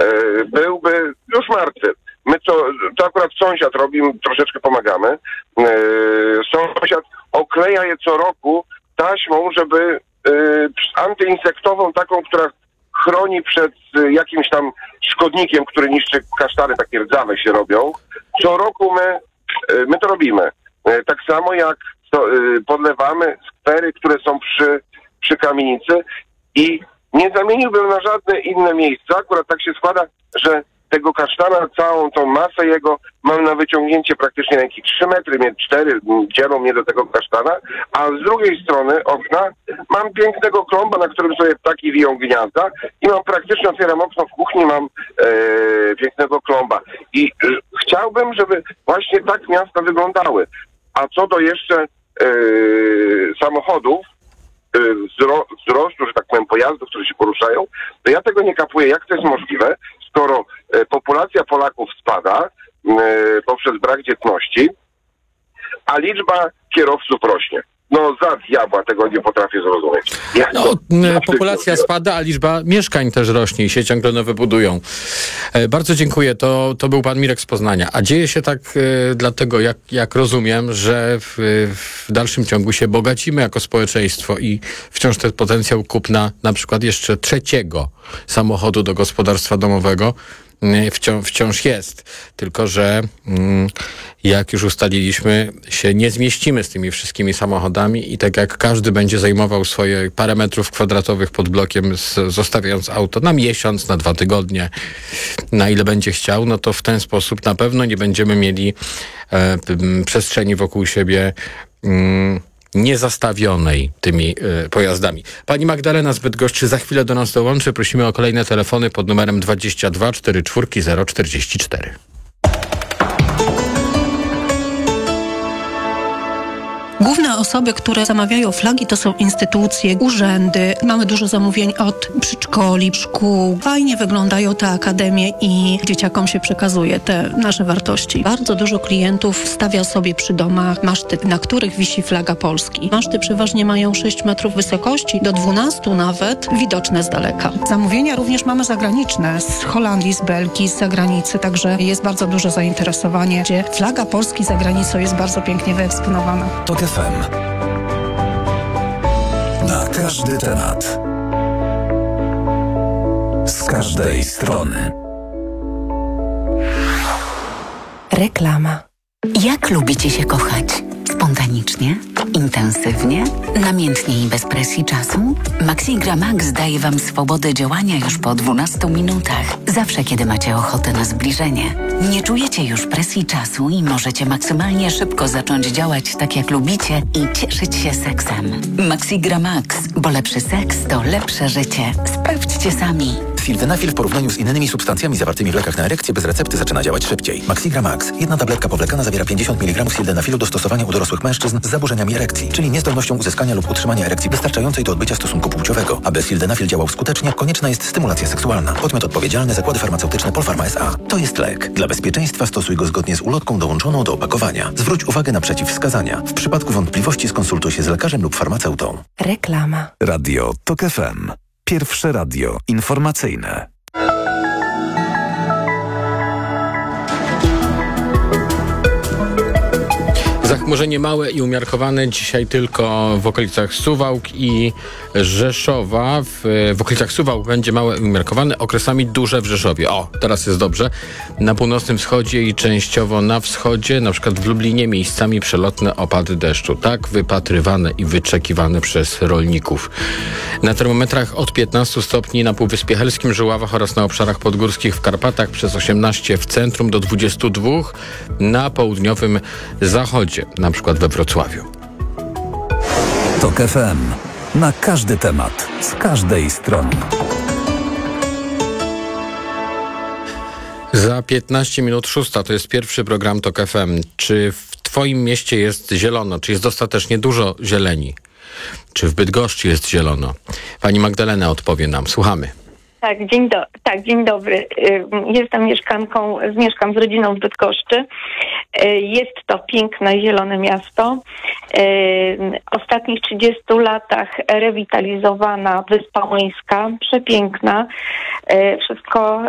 byłby już martwy. My to akurat sąsiad robi, troszeczkę pomagamy. Sąsiad okleja je co roku taśmą, żeby antyinsektową, taką, która chroni przed jakimś tam szkodnikiem, który niszczy kasztany, takie rdzawe się robią. Co roku my to robimy. Tak samo jak podlewamy skwery, które są przy kamienicy i nie zamieniłbym na żadne inne miejsca. Akurat tak się składa, że tego kasztana, całą tą masę jego mam na wyciągnięcie praktycznie na jakieś 3 metry, mnie 4 dzielą mnie do tego kasztana, a z drugiej strony okna mam pięknego klomba, na którym sobie ptaki wiją gniazda i mam praktycznie, otwieram okno w kuchni, mam pięknego klomba. I chciałbym, żeby właśnie tak miasta wyglądały. A co do jeszcze samochodów, wzrostu, że tak powiem, pojazdów, które się poruszają, to ja tego nie kapuję, jak to jest możliwe, skoro populacja Polaków spada poprzez brak dzietności, a liczba kierowców rośnie. No za diabła, tego nie potrafię zrozumieć. Populacja spada, a liczba mieszkań też rośnie i się ciągle nowe budują. Bardzo dziękuję. To był pan Mirek z Poznania. A dzieje się tak dlatego, jak rozumiem, że w dalszym ciągu się bogacimy jako społeczeństwo i wciąż ten potencjał kupna na przykład jeszcze 3. samochodu do gospodarstwa domowego wciąż jest. Tylko że jak już ustaliliśmy, się nie zmieścimy z tymi wszystkimi samochodami i tak jak każdy będzie zajmował swoje parę metrów kwadratowych pod blokiem, zostawiając auto na miesiąc, na 2 tygodnie, na ile będzie chciał, no to w ten sposób na pewno nie będziemy mieli przestrzeni wokół siebie niezastawionej tymi pojazdami. Pani Magdalena z Bydgoszczy za chwilę do nas dołączy. Prosimy o kolejne telefony pod numerem 22 44 044. Główne osoby, które zamawiają flagi, to są instytucje, urzędy. Mamy dużo zamówień od przedszkoli, szkół. Fajnie wyglądają te akademie i dzieciakom się przekazuje te nasze wartości. Bardzo dużo klientów stawia sobie przy domach maszty, na których wisi flaga Polski. Maszty przeważnie mają 6 metrów wysokości, do 12 nawet, widoczne z daleka. Zamówienia również mamy zagraniczne, z Holandii, z Belgii, z zagranicy, także jest bardzo duże zainteresowanie, gdzie flaga Polski za granicą jest bardzo pięknie wyeksponowana. TOK FM. Na każdy temat. Z każdej strony. Reklama. Jak lubicie się kochać? Spontanicznie? Intensywnie? Namiętnie i bez presji czasu? Maxigra Max daje Wam swobodę działania już po 12 minutach. Zawsze, kiedy macie ochotę na zbliżenie. Nie czujecie już presji czasu i możecie maksymalnie szybko zacząć działać tak, jak lubicie i cieszyć się seksem. Maxigra Max, bo lepszy seks to lepsze życie. Sprawdźcie sami. Sildenafil w porównaniu z innymi substancjami zawartymi w lekach na erekcję bez recepty zaczyna działać szybciej. Maxigra Max. Jedna tabletka powlekana zawiera 50 mg sildenafilu do stosowania u dorosłych mężczyzn z zaburzeniami erekcji, czyli niezdolnością uzyskania lub utrzymania erekcji wystarczającej do odbycia stosunku płciowego. Aby sildenafil działał skutecznie, konieczna jest stymulacja seksualna. Podmiot odpowiedzialny: Zakłady Farmaceutyczne Polpharma S.A. To jest lek. Dla bezpieczeństwa stosuj go zgodnie z ulotką dołączoną do opakowania. Zwróć uwagę na przeciwwskazania. W przypadku wątpliwości skonsultuj się z lekarzem lub farmaceutą. Reklama. Radio TOK FM. Pierwsze radio informacyjne. Zachmurzenie małe i umiarkowane dzisiaj tylko w okolicach Suwałk i Rzeszowa. W okolicach Suwałk będzie małe i umiarkowane, okresami duże w Rzeszowie. O, teraz jest dobrze. Na północnym wschodzie i częściowo na wschodzie, na przykład w Lublinie, miejscami przelotne opady deszczu. Tak wypatrywane i wyczekiwane przez rolników. Na termometrach od 15 stopni na Półwyspie Helskim, Żuławach oraz na obszarach podgórskich w Karpatach, przez 18 w centrum do 22 na południowym zachodzie, na przykład we Wrocławiu. TOK FM. Na każdy temat, z każdej strony. Za 15 minut 6 to jest pierwszy program TOK FM. Czy w Twoim mieście jest zielono? Czy jest dostatecznie dużo zieleni? Czy w Bydgoszczy jest zielono? Pani Magdalena odpowie nam. Słuchamy. Dzień dobry. Mieszkam z rodziną w Bydgoszczy. Jest to piękne, zielone miasto. W ostatnich 30 latach rewitalizowana Wyspa Łońska, przepiękna. Wszystko